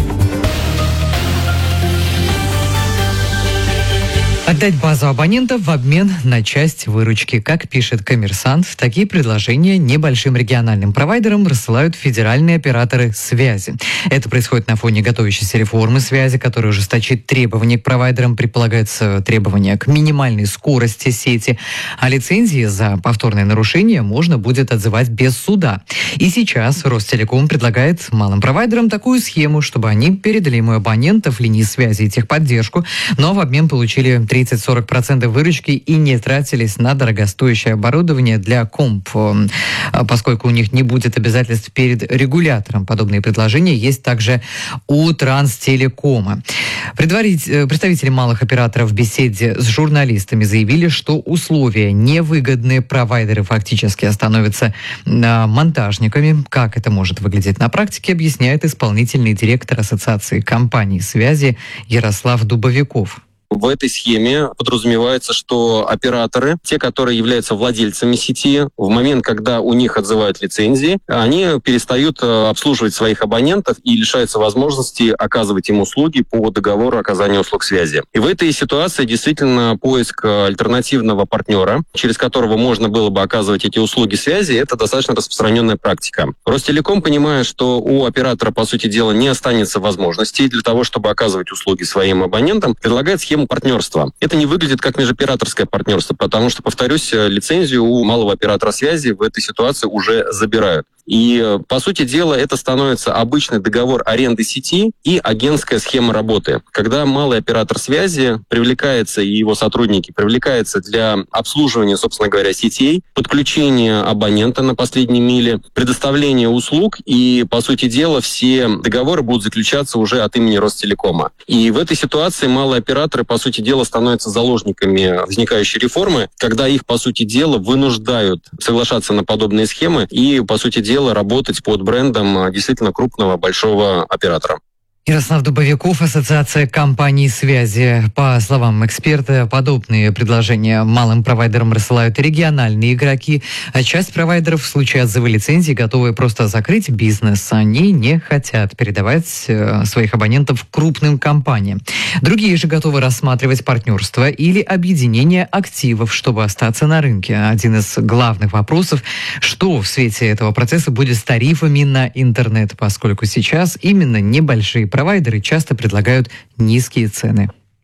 Отдать базу абонентов в обмен на часть выручки. Как пишет «Коммерсант», такие предложения небольшим региональным провайдерам рассылают федеральные операторы связи. Это происходит на фоне готовящейся реформы связи, которая ужесточит требования к провайдерам. Предполагается требования к минимальной скорости сети, а лицензии за повторное нарушение можно будет отзывать без суда. И сейчас Ростелеком предлагает малым провайдерам такую схему, чтобы они передали ему абонентов линии связи и техподдержку, но в обмен получили 30-40% выручки и не тратились на дорогостоящее оборудование для комп, поскольку у них не будет обязательств перед регулятором. Подобные предложения есть также у Транстелекома. Представители малых операторов в беседе с журналистами заявили, что условия невыгодные, провайдеры фактически становятся монтажниками. Как это может выглядеть на практике, объясняет исполнительный директор Ассоциации компаний связи Ярослав Дубовиков. В этой схеме подразумевается, что операторы, те, которые являются владельцами сети, в момент, когда у них отзывают лицензии, они перестают обслуживать своих абонентов и лишаются возможности оказывать им услуги по договору оказания услуг связи. И в этой ситуации действительно поиск альтернативного партнера, через которого можно было бы оказывать эти услуги связи, это достаточно распространенная практика. Ростелеком, понимая, что у оператора, по сути дела, не останется возможностей для того, чтобы оказывать услуги своим абонентам, предлагает схему партнерства. Это не выглядит как межоператорское партнерство, потому что, повторюсь, лицензию у малого оператора связи в этой ситуации уже забирают. И, по сути дела, это становится обычный договор аренды сети и агентская схема работы. Когда малый оператор связи привлекается, и его сотрудники привлекаются для обслуживания, собственно говоря, сетей, подключения абонента на последней миле, предоставления услуг, и, по сути дела, все договоры будут заключаться уже от имени Ростелекома. И в этой ситуации малые операторы, по сути дела, становятся заложниками возникающей реформы, когда их, по сути дела, вынуждают соглашаться на подобные схемы и, по сути дела, работать под брендом действительно крупного большого оператора. Ярослав Дубовиков, Ассоциация компаний связи. По словам эксперта, подобные предложения малым провайдерам рассылают региональные игроки, а часть провайдеров в случае отзыва лицензии готовы просто закрыть бизнес. Они не хотят передавать своих абонентов крупным компаниям. Другие же готовы рассматривать партнерство или объединение активов, чтобы остаться на рынке. Один из главных вопросов, что в свете этого процесса будет с тарифами на интернет, поскольку сейчас именно небольшие провайдеры часто предлагают низкие цены.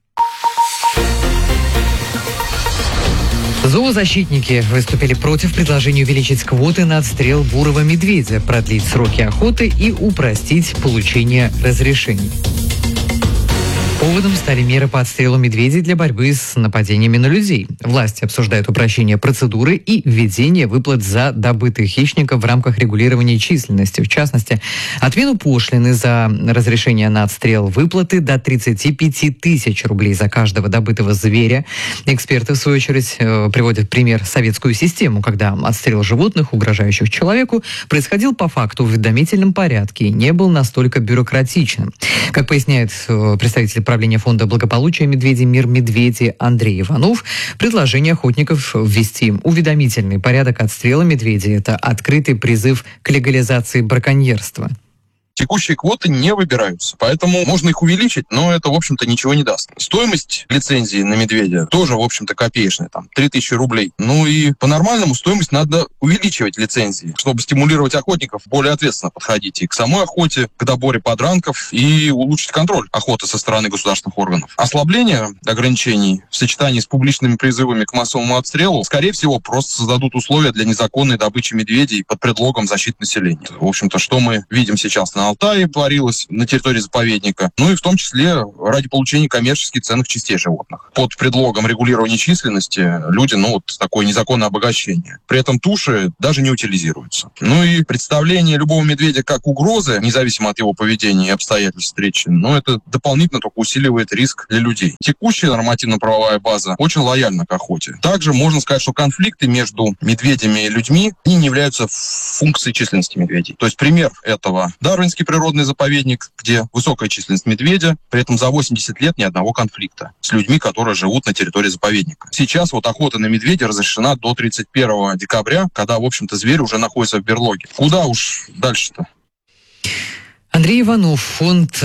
Зоозащитники выступили против предложения увеличить квоты на отстрел бурого медведя, продлить сроки охоты и упростить получение разрешений. По Поводом стали меры по отстрелу медведей для борьбы с нападениями на людей. Власти обсуждают упрощение процедуры и введение выплат за добытых хищников в рамках регулирования численности. В частности, отмену пошлины за разрешение на отстрел, выплаты до 35 тысяч рублей за каждого добытого зверя. Эксперты, в свою очередь, приводят пример советскую систему, когда отстрел животных, угрожающих человеку, происходил по факту в уведомительном порядке и не был настолько бюрократичным. Как поясняет представитель правления фонда благополучия медведей «Мир медведей» Андрей Иванов, предложение охотников ввести уведомительный порядок отстрела медведей – это открытый призыв к легализации браконьерства. Текущие квоты не выбираются, поэтому можно их увеличить, но это, в общем-то, ничего не даст. Стоимость лицензии на медведя тоже, в общем-то, копеечная, там, 3000 рублей. Ну и по-нормальному стоимость надо увеличивать лицензии, чтобы стимулировать охотников более ответственно подходить и к самой охоте, к доборе подранков и улучшить контроль охоты со стороны государственных органов. Ослабление ограничений в сочетании с публичными призывами к массовому отстрелу, скорее всего, просто создадут условия для незаконной добычи медведей под предлогом защиты населения. В общем-то, что мы видим сейчас на Алтае творилось на территории заповедника, ну и в том числе ради получения коммерчески ценных частей животных. Под предлогом регулирования численности люди, такое незаконное обогащение. При этом туши даже не утилизируются. Ну и представление любого медведя как угрозы, независимо от его поведения и обстоятельств встречи, это дополнительно только усиливает риск для людей. Текущая нормативно-правовая база очень лояльна к охоте. Также можно сказать, что конфликты между медведями и людьми не являются функцией численности медведей. То есть пример этого — Дарвинский природный заповедник, где высокая численность медведя, при этом за 80 лет ни одного конфликта с людьми, которые живут на территории заповедника. Сейчас охота на медведя разрешена до 31 декабря, когда, в общем-то, зверь уже находится в берлоге. Куда уж дальше-то? Андрей Иванов, фонд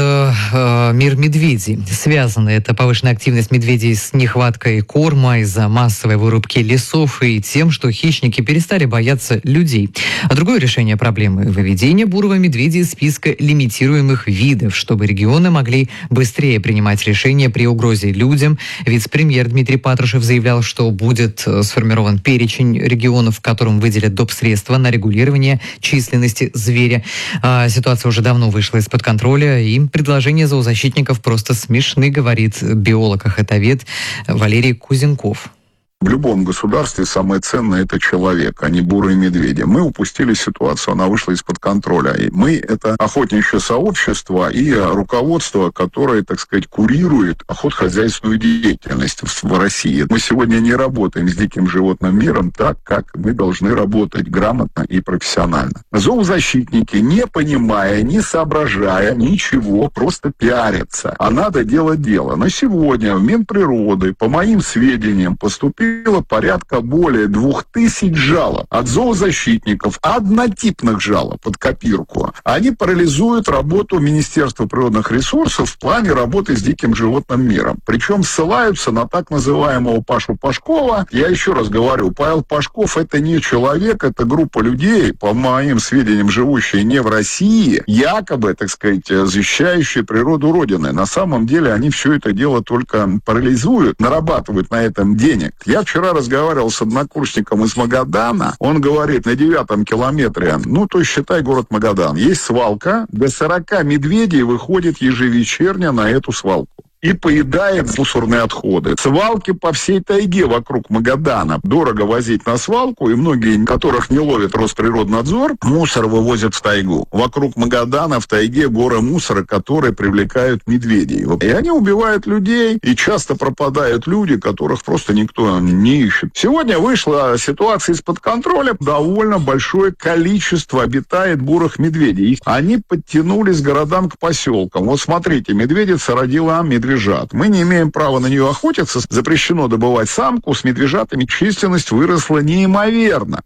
«Мир медведей». Связана эта повышенная активность медведей с нехваткой корма из-за массовой вырубки лесов и тем, что хищники перестали бояться людей. А другое решение проблемы – выведение бурого медведя из списка лимитируемых видов, чтобы регионы могли быстрее принимать решения при угрозе людям. Вице-премьер Дмитрий Патрушев заявлял, что будет сформирован перечень регионов, в котором выделят доп. Средства на регулирование численности зверя. Ситуация уже давно вышла из-под контроля, и предложения зоозащитников просто смешны, говорит биолог-охотовед Валерий Кузенков. В любом государстве самое ценное – это человек, а не бурые медведи. Мы упустили ситуацию, она вышла из-под контроля. И мы – это охотничье сообщество и руководство, которое, курирует охотхозяйственную деятельность в России. Мы сегодня не работаем с диким животным миром так, как мы должны работать грамотно и профессионально. Зоозащитники, не понимая, не соображая ничего, просто пиарятся. А надо делать дело. Но сегодня в Минприроды, по моим сведениям, поступило порядка более 2000 жалоб от зоозащитников, однотипных жалоб под копирку. Они парализуют работу Министерства природных ресурсов в плане работы с диким животным миром. Причем ссылаются на так называемого Пашу Пашкова. Я еще раз говорю, Павел Пашков — это не человек, это группа людей, по моим сведениям, живущие не в России, якобы, защищающие природу Родины. На самом деле они все это дело только парализуют, нарабатывают на этом денег. Я вчера разговаривал с однокурсником из Магадана. Он говорит, на 9-м километре, считай город Магадан, есть свалка, до 40 медведей выходит ежевечерне на эту свалку и поедает мусорные отходы. Свалки по всей тайге вокруг Магадана. Дорого возить на свалку, и многие, которых не ловит Росприроднадзор, мусор вывозят в тайгу. Вокруг Магадана в тайге горы мусора, которые привлекают медведей. И они убивают людей, и часто пропадают люди, которых просто никто не ищет. Сегодня вышла ситуация из-под контроля. Довольно большое количество обитает бурых медведей. Они подтянулись к городам, к поселкам. Вот смотрите, медведица родила медвежат. Мы не имеем права на нее охотиться. Запрещено добывать самку. С медвежатами численность выросла неимоверно.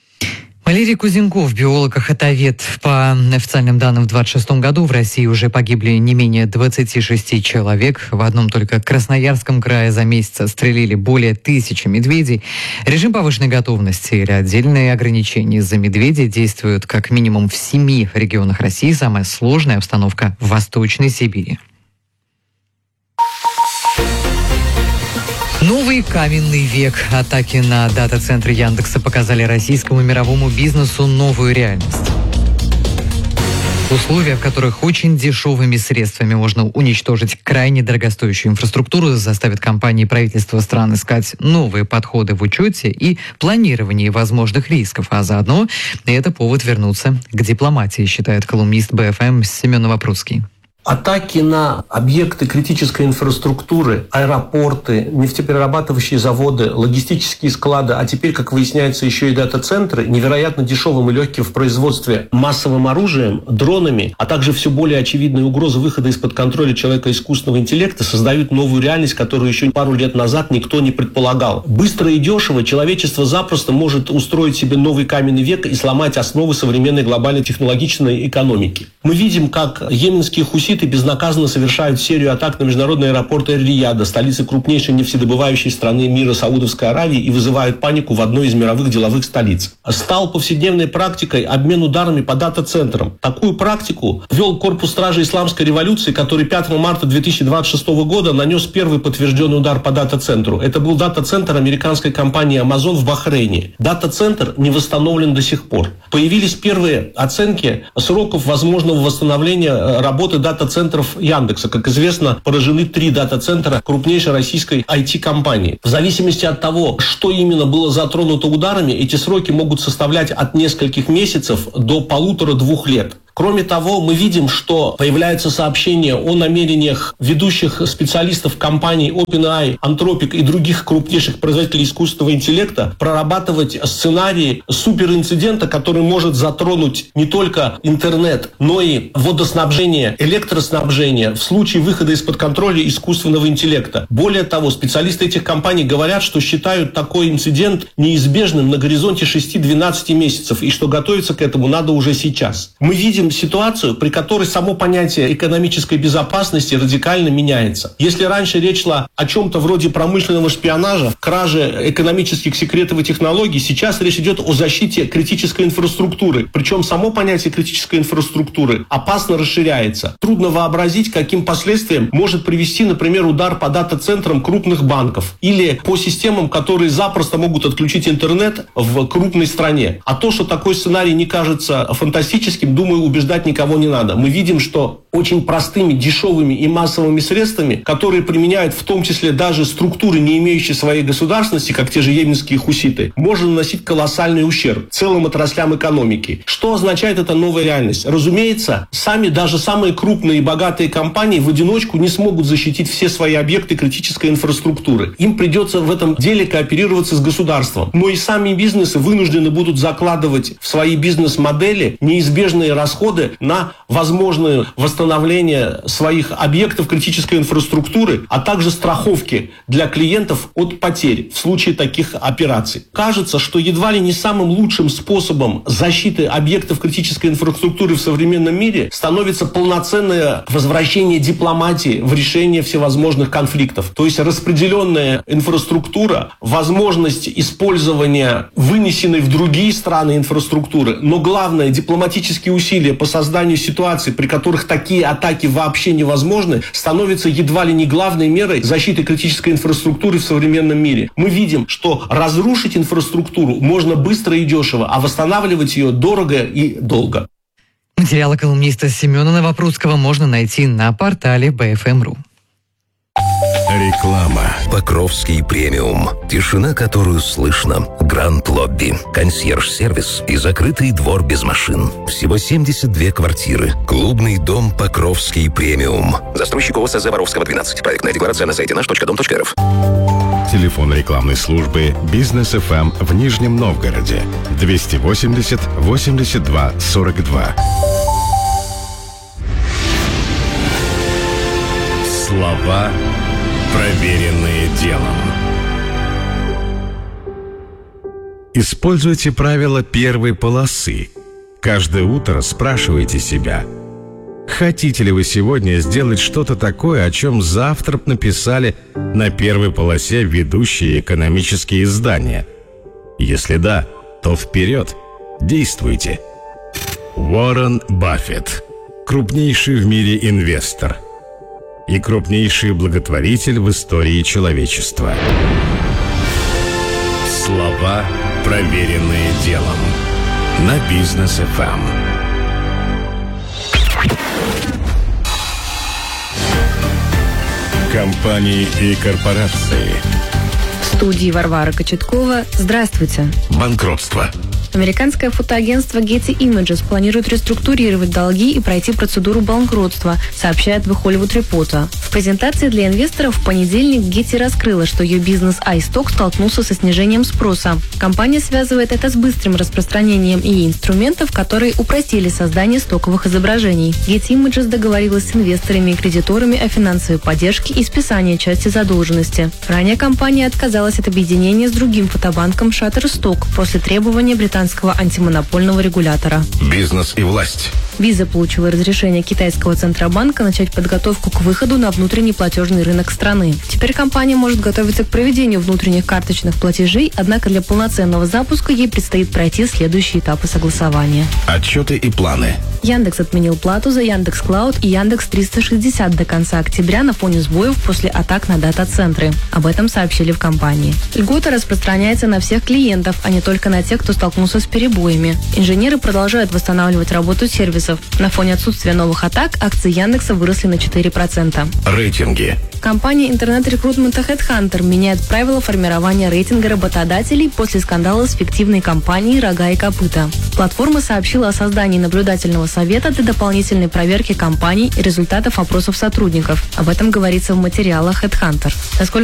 Валерий Кузенков, биолог-охотовед. По официальным данным, в 2026 году в России уже погибли не менее 26 человек. В одном только Красноярском крае за месяц отстрелили более 1000 медведей. Режим повышенной готовности или отдельные ограничения из-за медведей действуют как минимум в 7 регионах России. Самая сложная обстановка в Восточной Сибири. Новый каменный век. Атаки на дата-центры Яндекса показали российскому и мировому бизнесу новую реальность. Условия, в которых очень дешевыми средствами можно уничтожить крайне дорогостоящую инфраструктуру, заставят компании и правительства стран искать новые подходы в учете и планировании возможных рисков, а заодно это повод вернуться к дипломатии, считает колумнист БФМ Семен Новопрудский. Атаки на объекты критической инфраструктуры, аэропорты, нефтеперерабатывающие заводы, логистические склады, а теперь, как выясняется, еще и дата-центры, невероятно дешевым и легким в производстве массовым оружием, дронами, а также все более очевидные угрозы выхода из-под контроля человека искусственного интеллекта создают новую реальность, которую еще пару лет назад никто не предполагал. Быстро и дешево человечество запросто может устроить себе новый каменный век и сломать основы современной глобальной технологичной экономики. Мы видим, как йеменские хуситы безнаказанно совершают серию атак на международные аэропорты Эль-Рияда, столицы крупнейшей нефтедобывающей страны мира Саудовской Аравии, и вызывают панику в одной из мировых деловых столиц. Стал повседневной практикой обмен ударами по дата-центрам. Такую практику ввел Корпус стражи Исламской революции, который 5 марта 2026 года нанес первый подтвержденный удар по дата-центру. Это был дата-центр американской компании Amazon в Бахрейне. Дата-центр не восстановлен до сих пор. Появились первые оценки сроков возможного восстановления работы дата-центров Яндекса. Как известно, поражены 3 дата-центра крупнейшей российской IT-компании. В зависимости от того, что именно было затронуто ударами, эти сроки могут составлять от нескольких месяцев до 1,5-2 лет. Кроме того, мы видим, что появляются сообщения о намерениях ведущих специалистов компаний OpenAI, Anthropic и других крупнейших производителей искусственного интеллекта прорабатывать сценарии суперинцидента, который может затронуть не только интернет, но и водоснабжение, электроснабжение в случае выхода из-под контроля искусственного интеллекта. Более того, специалисты этих компаний говорят, что считают такой инцидент неизбежным на горизонте 6-12 месяцев и что готовиться к этому надо уже сейчас. Мы видим ситуацию, при которой само понятие экономической безопасности радикально меняется. Если раньше речь шла о чем-то вроде промышленного шпионажа, краже экономических секретов и технологий, сейчас речь идет о защите критической инфраструктуры. Причем само понятие критической инфраструктуры опасно расширяется. Трудно вообразить, каким последствиям может привести, например, удар по дата-центрам крупных банков или по системам, которые запросто могут отключить интернет в крупной стране. А то, что такой сценарий не кажется фантастическим, думаю, убеждать никого не надо. Мы видим, что очень простыми, дешевыми и массовыми средствами, которые применяют в том числе даже структуры, не имеющие своей государственности, как те же йеменские хуситы, можно наносить колоссальный ущерб целым отраслям экономики. Что означает эта новая реальность? Разумеется, даже самые крупные и богатые компании в одиночку не смогут защитить все свои объекты критической инфраструктуры. Им придется в этом деле кооперироваться с государством. Но и сами бизнесы вынуждены будут закладывать в свои бизнес-модели неизбежные расходы на возможное восстановление своих объектов критической инфраструктуры, а также страховки для клиентов от потерь в случае таких операций. Кажется, что едва ли не самым лучшим способом защиты объектов критической инфраструктуры в современном мире становится полноценное возвращение дипломатии в решение всевозможных конфликтов. То есть распределенная инфраструктура, возможность использования вынесенной в другие страны инфраструктуры, но главное, дипломатические усилия по созданию ситуаций, при которых такие атаки вообще невозможны, становится едва ли не главной мерой защиты критической инфраструктуры в современном мире. Мы видим, что разрушить инфраструктуру можно быстро и дешево, а восстанавливать ее дорого и долго. Материалы колумниста Семена Новопрудского можно найти на портале BFM.ru. Реклама. Покровский премиум. Тишина, которую слышно. Гранд-лобби. Консьерж-сервис и закрытый двор без машин. Всего 72 квартиры. Клубный дом Покровский премиум. Застройщик ОСЗ Воровского 12. Проектная декларация на сайте наш.дом.рф. Телефон рекламной службы «Бизнес ФМ» в Нижнем Новгороде. 280 82 42. Слова, проверенные делом. Используйте правило первой полосы. Каждое утро спрашивайте себя, хотите ли вы сегодня сделать что-то такое, о чем завтра написали на первой полосе ведущие экономические издания? Если да, то вперед, действуйте. Уоррен Баффет, крупнейший в мире инвестор и крупнейший благотворитель в истории человечества. Слова, проверенные делом. На Бизнес ФМ. Компании и корпорации. В студии Варвара Кочеткова. Здравствуйте. Банкротство. Американское фотоагентство Getty Images планирует реструктурировать долги и пройти процедуру банкротства, сообщает The Hollywood Reporter. В презентации для инвесторов в понедельник Getty раскрыла, что ее бизнес iStock столкнулся со снижением спроса. Компания связывает это с быстрым распространением и инструментов, которые упростили создание стоковых изображений. Getty Images договорилась с инвесторами и кредиторами о финансовой поддержке и списании части задолженности. Ранее компания отказалась от объединения с другим фотобанком Shutterstock после требования британского антимонопольного регулятора. Бизнес и власть. Visa получила разрешение китайского Центробанка начать подготовку к выходу на внутренний платежный рынок страны. Теперь компания может готовиться к проведению внутренних карточных платежей, однако для полноценного запуска ей предстоит пройти следующие этапы согласования. Отчеты и планы. Яндекс отменил плату за Яндекс.Клауд и Яндекс.360 до конца октября на фоне сбоев после атак на дата-центры. Об этом сообщили в компании. Льгота распространяется на всех клиентов, а не только на тех, кто столкнулся с перебоями. Инженеры продолжают восстанавливать работу сервисов. На фоне отсутствия новых атак акции Яндекса выросли на 4%. Рейтинги. Компания интернет-рекрутмента HeadHunter меняет правила формирования рейтинга работодателей после скандала с фиктивной компанией «Рога и копыта». Платформа сообщила о создании наблюдательного совета для дополнительной проверки компаний и результатов опросов сотрудников. Об этом говорится в материалах HeadHunter. Насколько